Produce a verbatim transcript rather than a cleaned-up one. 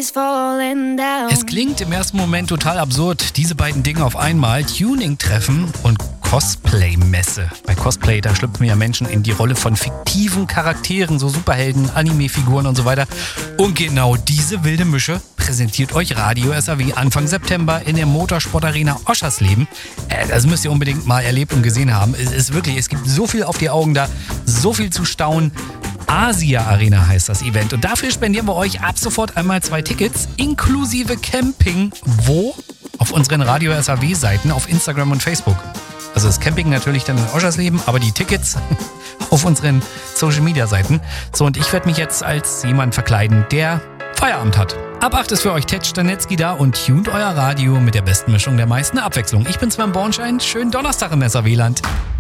is falling down. Es klingt im ersten Moment total absurd, diese beiden Dinge auf einmal, Tuning-Treffen und Cosplay-Messe. Bei Cosplay, da schlüpfen ja Menschen in die Rolle von fiktiven Charakteren, so Superhelden, Anime-Figuren und so weiter. Und genau diese wilde Mische präsentiert euch Radio S A W Anfang September in der Motorsportarena Oschersleben. Äh, das müsst ihr unbedingt mal erlebt und gesehen haben. Es ist wirklich, es gibt so viel auf die Augen da, so viel zu staunen. Asia Arena heißt das Event und dafür spendieren wir euch ab sofort einmal zwei Tickets inklusive Camping. Wo? Auf unseren Radio S A W-Seiten auf Instagram und Facebook. Also das Camping natürlich dann in Oschersleben, aber die Tickets auf unseren Social-Media-Seiten. So, und ich werde mich jetzt als jemand verkleiden, der Feierabend hat. Ab acht ist für euch Ted Stanetzky da und tunt euer Radio mit der besten Mischung der meisten Abwechslung. Ich bin Sven Bornschein. Schönen Donnerstag im S A W-Land.